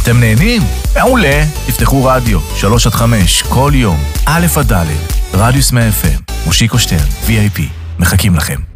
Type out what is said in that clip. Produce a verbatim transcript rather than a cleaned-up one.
אתם נהנים? מעולה. תפתחו רדיו, שלוש עד חמש, כל יום, א' עד ד', רדיוס מאה אף אם, מושיקו שטרן, וי איי פי, מחכים לכם.